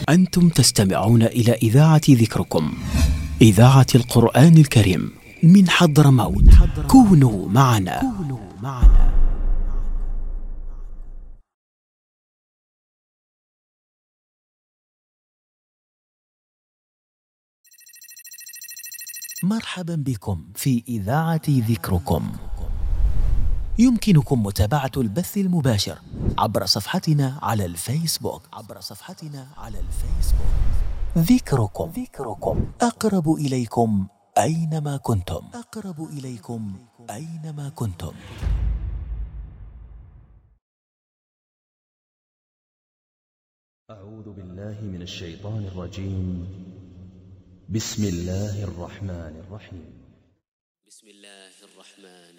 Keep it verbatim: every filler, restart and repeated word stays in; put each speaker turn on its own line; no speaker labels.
أنتم تستمعون إلى إذاعة ذكركم، إذاعة القرآن الكريم من حضرموت. كونوا معنا. مرحبا بكم في إذاعة ذكركم. يمكنكم متابعة البث المباشر عبر صفحتنا على الفيسبوك عبر صفحتنا على الفيسبوك ذكركم. ذكركم أقرب إليكم أينما كنتم. أقرب إليكم أينما كنتم.
أعوذ بالله من الشيطان الرجيم. بسم الله الرحمن الرحيم.
بسم الله الرحمن